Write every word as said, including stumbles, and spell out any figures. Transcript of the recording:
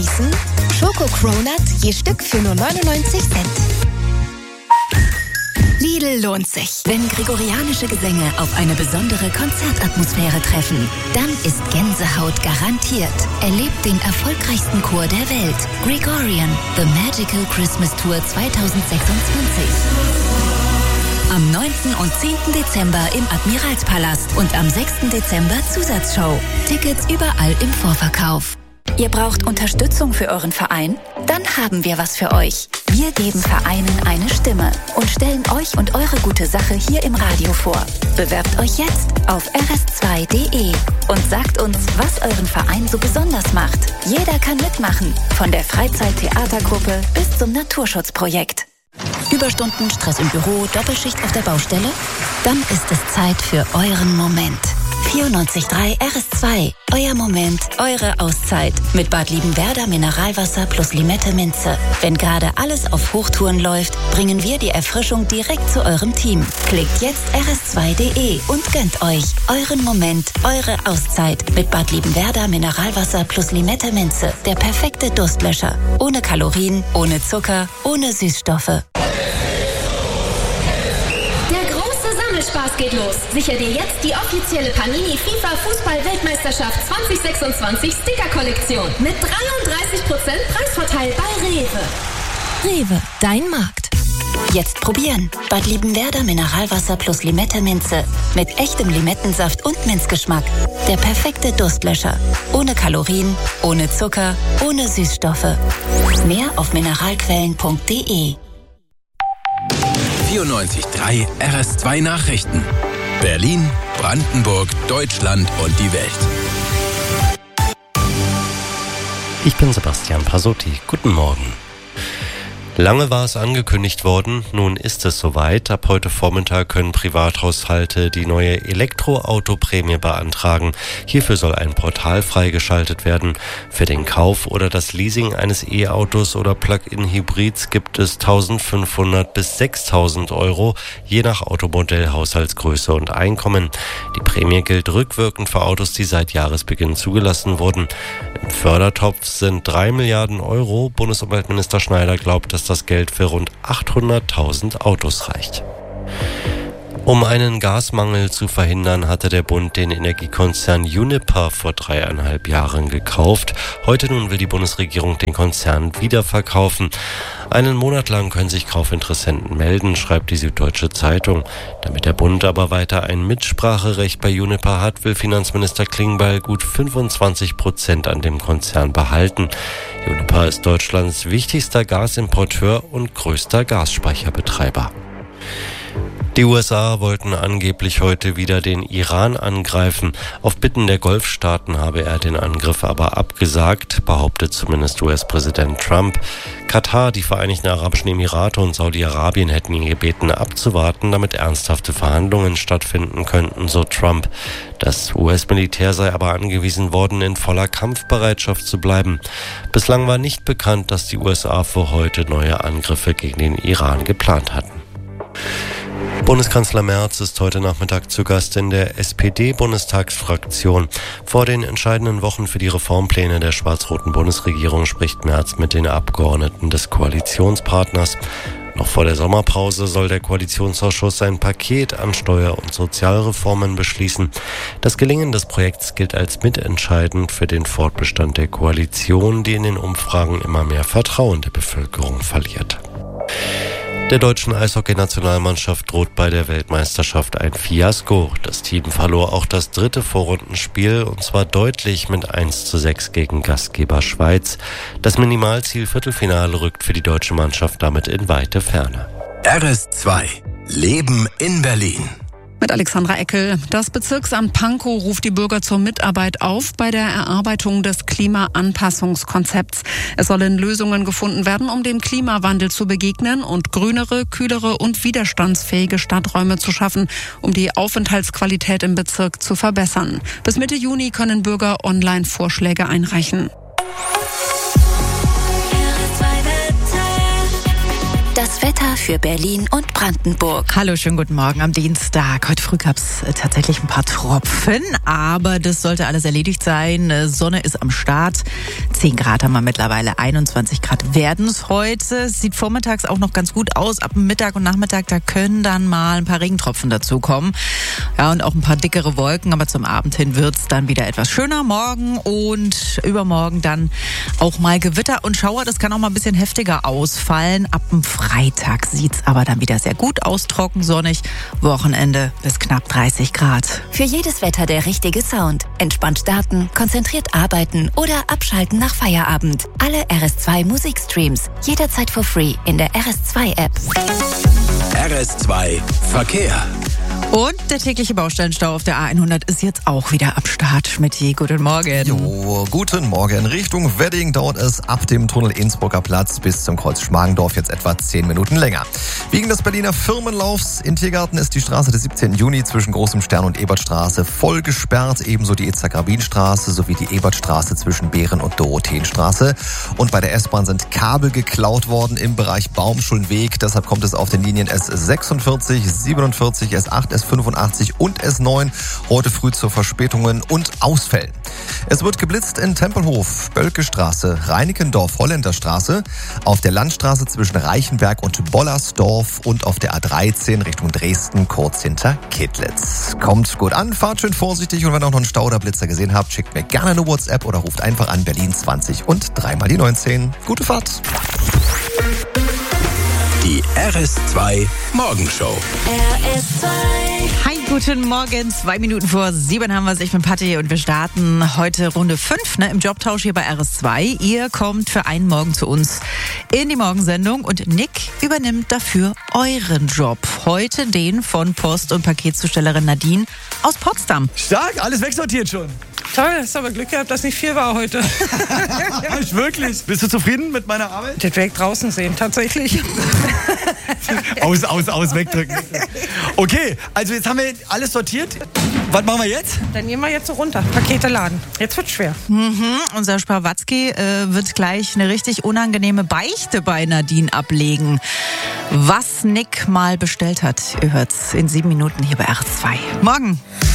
Schoko-Cronut je Stück für nur neunundneunzig Cent. Lidl lohnt sich. Wenn gregorianische Gesänge auf eine besondere Konzertatmosphäre treffen, dann ist Gänsehaut garantiert. Erlebt den erfolgreichsten Chor der Welt. Gregorian, The Magical Christmas Tour zwanzig sechsundzwanzig. Am neunten und zehnten Dezember im Admiralspalast und am sechsten Dezember Zusatzshow. Tickets überall im Vorverkauf. Ihr braucht Unterstützung für euren Verein? Dann haben wir was für euch. Wir geben Vereinen eine Stimme und stellen euch und eure gute Sache hier im Radio vor. Bewerbt euch jetzt auf r s zwei punkt d e und sagt uns, was euren Verein so besonders macht. Jeder kann mitmachen, von der Freizeittheatergruppe bis zum Naturschutzprojekt. Überstunden, Stress im Büro, Doppelschicht auf der Baustelle? Dann ist es Zeit für euren Moment. vierundneunzig Komma drei R S zwei. Euer Moment, eure Auszeit. Mit Bad Liebenwerda Mineralwasser plus Limette Minze. Wenn gerade alles auf Hochtouren läuft, bringen wir die Erfrischung direkt zu eurem Team. Klickt jetzt r s zwei punkt d e und gönnt euch euren Moment, eure Auszeit. Mit Bad Liebenwerda Mineralwasser plus Limette Minze. Der perfekte Durstlöscher. Ohne Kalorien, ohne Zucker, ohne Süßstoffe. Spaß geht los. Sicher dir jetzt die offizielle Panini FIFA Fußball-Weltmeisterschaft zwanzig sechsundzwanzig Sticker-Kollektion mit dreiunddreißig Prozent Preisvorteil bei Rewe. Rewe, dein Markt. Jetzt probieren. Bad Liebenwerda Mineralwasser plus Limette Minze. Mit echtem Limettensaft und Minzgeschmack. Der perfekte Durstlöscher. Ohne Kalorien, ohne Zucker, ohne Süßstoffe. Mehr auf mineralquellen punkt d e. vierundneunzig Komma drei R S zwei Nachrichten. Berlin, Brandenburg, Deutschland und die Welt. Ich bin Sebastian Pasotti. Guten Morgen. Lange war es angekündigt worden, nun ist es soweit. Ab heute Vormittag können Privathaushalte die neue Elektroautoprämie beantragen. Hierfür soll ein Portal freigeschaltet werden. Für den Kauf oder das Leasing eines E-Autos oder Plug-in-Hybrids gibt es eintausendfünfhundert bis sechstausend Euro, je nach Automodell, Haushaltsgröße und Einkommen. Die Prämie gilt rückwirkend für Autos, die seit Jahresbeginn zugelassen wurden. Im Fördertopf sind drei Milliarden Euro. Bundesumweltminister Schneider glaubt, dass das Geld für rund achthunderttausend Autos reicht. Um einen Gasmangel zu verhindern, hatte der Bund den Energiekonzern Uniper vor dreieinhalb Jahren gekauft. Heute nun will die Bundesregierung den Konzern wiederverkaufen. Einen Monat lang können sich Kaufinteressenten melden, schreibt die Süddeutsche Zeitung. Damit der Bund aber weiter ein Mitspracherecht bei Uniper hat, will Finanzminister Klingbeil gut fünfundzwanzig Prozent an dem Konzern behalten. Uniper ist Deutschlands wichtigster Gasimporteur und größter Gasspeicherbetreiber. Die U S A wollten angeblich heute wieder den Iran angreifen. Auf Bitten der Golfstaaten habe er den Angriff aber abgesagt, behauptet zumindest U S-Präsident Trump. Katar, die Vereinigten Arabischen Emirate und Saudi-Arabien hätten ihn gebeten, abzuwarten, damit ernsthafte Verhandlungen stattfinden könnten, so Trump. Das U S-Militär sei aber angewiesen worden, in voller Kampfbereitschaft zu bleiben. Bislang war nicht bekannt, dass die U S A für heute neue Angriffe gegen den Iran geplant hatten. Bundeskanzler Merz ist heute Nachmittag zu Gast in der S P D-Bundestagsfraktion. Vor den entscheidenden Wochen für die Reformpläne der schwarz-roten Bundesregierung spricht Merz mit den Abgeordneten des Koalitionspartners. Noch vor der Sommerpause soll der Koalitionsausschuss ein Paket an Steuer- und Sozialreformen beschließen. Das Gelingen des Projekts gilt als mitentscheidend für den Fortbestand der Koalition, die in den Umfragen immer mehr Vertrauen der Bevölkerung verliert. Der deutschen Eishockey-Nationalmannschaft droht bei der Weltmeisterschaft ein Fiasko. Das Team verlor auch das dritte Vorrundenspiel, und zwar deutlich mit eins zu sechs gegen Gastgeber Schweiz. Das Minimalziel Viertelfinale rückt für die deutsche Mannschaft damit in weite Ferne. R S zwei. Leben in Berlin. Mit Alexandra Eckel. Das Bezirksamt Pankow ruft die Bürger zur Mitarbeit auf bei der Erarbeitung des Klimaanpassungskonzepts. Es sollen Lösungen gefunden werden, um dem Klimawandel zu begegnen und grünere, kühlere und widerstandsfähige Stadträume zu schaffen, um die Aufenthaltsqualität im Bezirk zu verbessern. Bis Mitte Juni können Bürger online Vorschläge einreichen. Das Das Wetter für Berlin und Brandenburg. Hallo, schönen guten Morgen am Dienstag. Heute früh gab es äh, tatsächlich ein paar Tropfen, aber das sollte alles erledigt sein. Äh, Sonne ist am Start. zehn Grad haben wir mittlerweile, einundzwanzig Grad werden es heute. Sieht vormittags auch noch ganz gut aus. Ab Mittag und Nachmittag, da können dann mal ein paar Regentropfen dazukommen. Ja, und auch ein paar dickere Wolken, aber zum Abend hin wird es dann wieder etwas schöner. Morgen und übermorgen dann auch mal Gewitter und Schauer. Das kann auch mal ein bisschen heftiger ausfallen. Ab dem Freitag sieht es aber dann wieder sehr gut aus, trocken, sonnig. Wochenende bis knapp dreißig Grad. Für jedes Wetter der richtige Sound. Entspannt starten, konzentriert arbeiten oder abschalten nach Feierabend. Alle R S zwei Musikstreams jederzeit for free in der R S zwei App. R S zwei Verkehr. Und der tägliche Baustellenstau auf der A hundert ist jetzt auch wieder am Start. Schmitti, guten Morgen. Jo, guten Morgen. Richtung Wedding dauert es ab dem Tunnel Innsbrucker Platz bis zum Kreuz Schmargendorf jetzt etwa zehn Minuten länger. Wegen des Berliner Firmenlaufs in Tiergarten ist die Straße des siebzehnten Juni zwischen Großem Stern und Ebertstraße voll gesperrt. Ebenso die Itzhak-Rabin-Straße sowie die Ebertstraße zwischen Behren- und Dorotheenstraße. Und bei der S-Bahn sind Kabel geklaut worden im Bereich Baumschulenweg. Deshalb kommt es auf den Linien S sechsundvierzig, siebenundvierzig, S acht, S fünfundachtzig und S neun heute früh zu Verspätungen und Ausfällen. Es wird geblitzt in Tempelhof, Bölkestraße, Reinickendorf, Holländerstraße, auf der Landstraße zwischen Reichenberg und Bollersdorf und auf der A dreizehn Richtung Dresden, kurz hinter Kittlitz. Kommt gut an, fahrt schön vorsichtig und wenn ihr auch noch einen Stau oder Blitzer gesehen habt, schickt mir gerne eine WhatsApp oder ruft einfach an Berlin zwanzig und dreimal die neunzehn. Gute Fahrt! Die R S zwei Morgenshow. R S zwei. Hi, guten Morgen. Zwei Minuten vor sieben haben wir es. Ich bin Patti und wir starten heute Runde fünf ne, im Jobtausch hier bei R S zwei. Ihr kommt für einen Morgen zu uns in die Morgensendung und Nick übernimmt dafür euren Job. Heute den von Post- und Paketzustellerin Nadine aus Potsdam. Stark, alles wegsortiert schon. Toll, hast aber Glück gehabt, dass nicht viel war heute. Ich wirklich. Bist du zufrieden mit meiner Arbeit? Das werde ich draußen sehen, tatsächlich. Aus, aus, aus, wegdrücken. Okay, also jetzt haben wir alles sortiert. Was machen wir jetzt? Dann gehen wir jetzt so runter, Pakete laden. Jetzt wird's schwer. Mhm, unser Sprawatzki äh, wird gleich eine richtig unangenehme Beichte bei Nadine ablegen. Was Nick mal bestellt hat, ihr hört's in sieben Minuten hier bei R S zwei. Morgen.